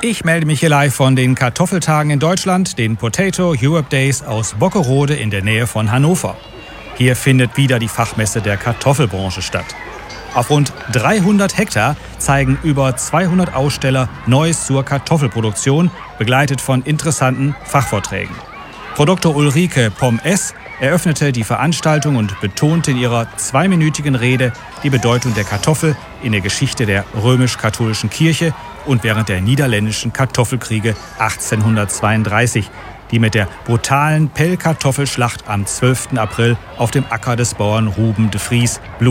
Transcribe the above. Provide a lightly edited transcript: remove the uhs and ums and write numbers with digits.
Ich melde mich hier live von den Kartoffeltagen in Deutschland, den Potato Europe Days aus Bockerode in der Nähe von Hannover. Hier findet wieder die Fachmesse der Kartoffelbranche statt. Auf rund 300 Hektar zeigen über 200 Aussteller Neues zur Kartoffelproduktion, begleitet von interessanten Fachvorträgen. Frau Dr. Ulrike Pomm-Ess eröffnete die Veranstaltung und betonte in ihrer 2-minütigen Rede die Bedeutung der Kartoffel in der Geschichte der römisch-katholischen Kirche und während der niederländischen Kartoffelkriege 1832, die mit der brutalen Pellkartoffelschlacht am 12. April auf dem Acker des Bauern Ruben de Vries